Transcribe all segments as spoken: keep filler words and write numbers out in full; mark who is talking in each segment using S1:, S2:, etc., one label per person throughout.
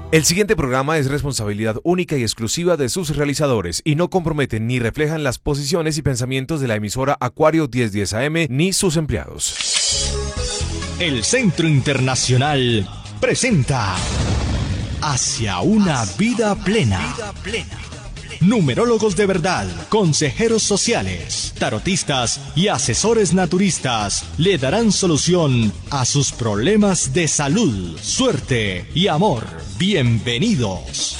S1: El siguiente programa es responsabilidad única y exclusiva de sus realizadores y no comprometen ni reflejan las posiciones y pensamientos de la emisora Acuario mil diez A M ni sus empleados.
S2: El Centro Internacional presenta Hacia una vida plena. Numerólogos de verdad, consejeros sociales, tarotistas y asesores naturistas le darán solución a sus problemas de salud, suerte y amor. Bienvenidos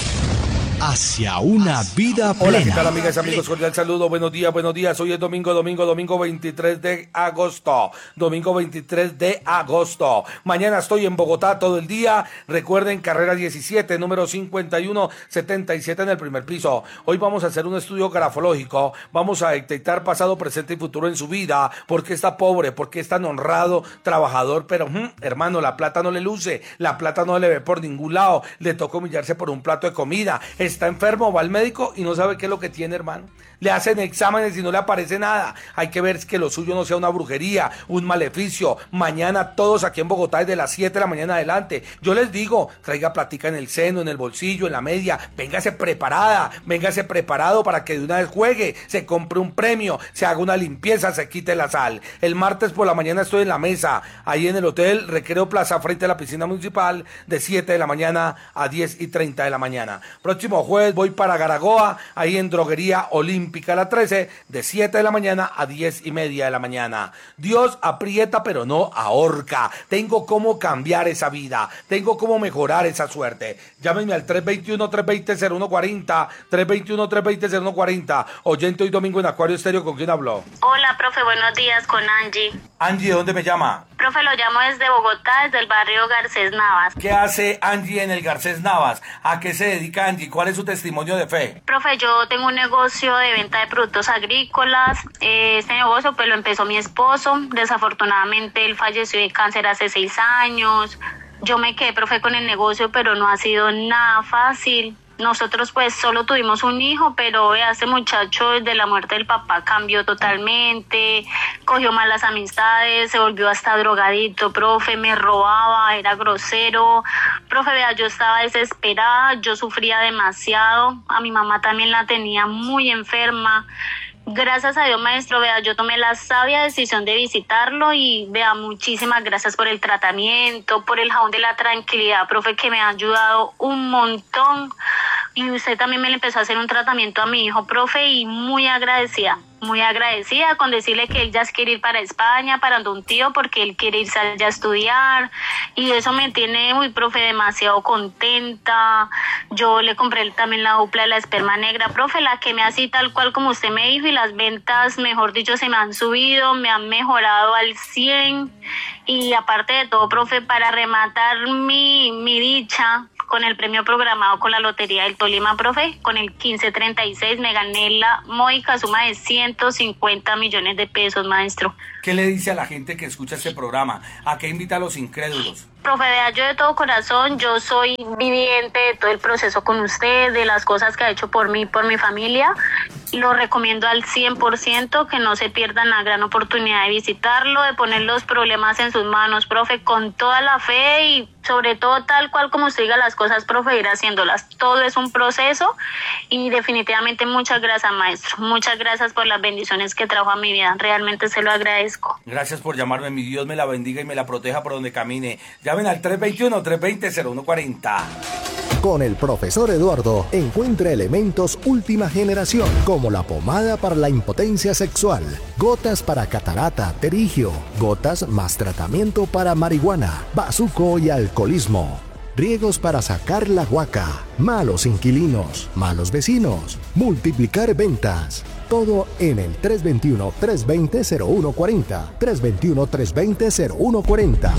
S2: hacia una vida plena.
S3: Hola, ¿qué tal, amigas y amigos? Cordial saludo, buenos días, buenos días. Hoy es domingo, domingo, domingo veintitrés de agosto. Domingo veintitrés de agosto. Mañana estoy en Bogotá todo el día. Recuerden, carrera diecisiete, número cincuenta y uno setenta y siete en el primer piso. Hoy vamos a hacer un estudio grafológico. Vamos a detectar pasado, presente y futuro en su vida. ¿Por qué está pobre? ¿Por qué es tan honrado, trabajador? Pero, hmm, hermano, la plata no le luce. La plata no le ve por ningún lado. Le toca humillarse por un plato de comida. Está enfermo, va al médico y no sabe qué es lo que tiene, hermano. Le hacen exámenes y no le aparece nada. Hay que ver que lo suyo no sea una brujería, un maleficio. Mañana todos aquí en Bogotá desde las siete de la mañana adelante. Yo les digo, traiga platica en el seno, en el bolsillo, en la media. Véngase preparada, véngase preparado para que de una vez juegue, se compre un premio, se haga una limpieza, se quite la sal. El martes por la mañana estoy en la mesa, ahí en el hotel Recreo Plaza, frente a la piscina municipal, de siete de la mañana a diez y treinta de la mañana. Próximo jueves voy para Garagoa, ahí en Droguería Olímpica la trece, de siete de la mañana a diez y media de la mañana. Dios aprieta pero no ahorca. Tengo cómo cambiar esa vida, tengo cómo mejorar esa suerte. Llámenme al tres dos uno, tres dos cero, cero uno cuatro cero, tres dos uno, tres dos cero, cero uno cuatro cero. Oyente hoy domingo en Acuario Estéreo, ¿con quién habló?
S4: Hola, profe, buenos días, con Angie.
S3: Angie, ¿de dónde me llama?
S4: Profe, lo llamo desde Bogotá, desde el barrio Garcés Navas.
S3: ¿Qué hace Angie en el Garcés Navas? ¿A qué se dedica Angie? ¿Cuál es su testimonio de fe?
S4: Profe, yo tengo un negocio de venta de productos agrícolas. Este negocio pues lo empezó mi esposo. Desafortunadamente él falleció de cáncer hace seis años. Yo me quedé, profe, con el negocio, pero no ha sido nada fácil. Nosotros pues solo tuvimos un hijo, pero este muchacho desde la muerte del papá cambió totalmente, cogió malas amistades, se volvió hasta drogadito, profe, me robaba, era grosero. Profe, vea, yo estaba desesperada, yo sufría demasiado, a mi mamá también la tenía muy enferma. Gracias a Dios, maestro, vea, yo tomé la sabia decisión de visitarlo y vea, muchísimas gracias por el tratamiento, por el jabón de la tranquilidad, profe, que me ha ayudado un montón. Y usted también me le empezó a hacer un tratamiento a mi hijo, profe, y muy agradecida, muy agradecida con decirle que él ya quiere ir para España, para un tío, porque él quiere irse allá a estudiar, y eso me tiene, uy, profe, demasiado contenta. Yo le compré también la dupla de la esperma negra, profe, la que me así tal cual como usted me dijo, y las ventas, mejor dicho, se me han subido, me han mejorado al cien, y aparte de todo, profe, para rematar mi, mi dicha, con el premio programado con la Lotería del Tolima, profe, con el quince treinta y seis me gané la módica suma de ciento cincuenta millones de pesos, maestro.
S3: ¿Qué le dice a la gente que escucha este programa? ¿A qué invita a los incrédulos?
S4: Profe, vea, yo de todo corazón, yo soy viviente de todo el proceso con usted, de las cosas que ha hecho por mí, por mi familia. Lo recomiendo al cien por ciento, que no se pierdan la gran oportunidad de visitarlo, de poner los problemas en sus manos, profe, con toda la fe y sobre todo tal cual como usted diga las cosas, profe, ir haciéndolas. Todo es un proceso y definitivamente muchas gracias, maestro. Muchas gracias por las bendiciones que trajo a mi vida. Realmente se lo agradezco.
S3: Gracias por llamarme. Mi Dios me la bendiga y me la proteja por donde camine. Llamen al tres dos uno, tres dos cero, cero uno cuatro cero.
S5: Con el profesor Eduardo encuentra elementos última generación como la pomada para la impotencia sexual, gotas para catarata, terigio, gotas más tratamiento para marihuana, bazuco y alcoholismo, riegos para sacar la guaca, malos inquilinos, malos vecinos, multiplicar ventas. Todo en el tres dos uno, tres dos cero, cero uno cuatro cero, tres dos uno, tres dos cero, cero uno cuatro cero.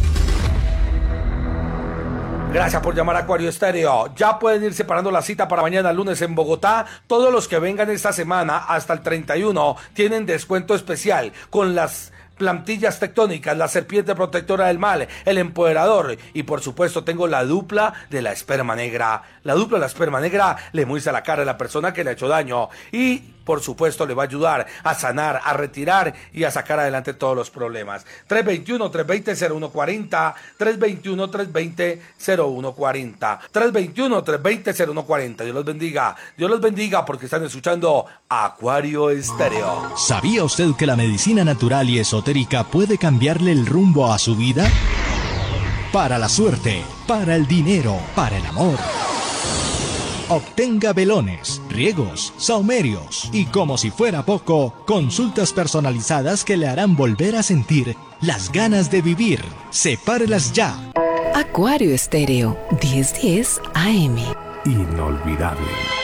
S3: Gracias por llamar a Acuario Estéreo. Ya pueden ir separando la cita para mañana lunes en Bogotá. Todos los que vengan esta semana hasta el treinta y uno tienen descuento especial con las plantillas tectónicas, la serpiente protectora del mal, el empoderador y por supuesto tengo la dupla de la esperma negra. La dupla de la esperma negra le muestra la cara de la persona que le ha hecho daño y por supuesto, le va a ayudar a sanar, a retirar y a sacar adelante todos los problemas. tres dos uno, tres dos cero, cero uno cuatro cero, tres dos uno, tres dos cero, cero uno cuatro cero, tres dos uno, tres dos cero, cero uno cuatro cero. Dios los bendiga, Dios los bendiga porque están escuchando Acuario Estéreo.
S2: ¿Sabía usted que la medicina natural y esotérica puede cambiarle el rumbo a su vida? Para la suerte, para el dinero, para el amor. Obtenga velones, riegos, saumerios y, como si fuera poco, consultas personalizadas que le harán volver a sentir las ganas de vivir. Sepárelas ya.
S6: Acuario Estéreo, diez diez A M.
S5: Inolvidable.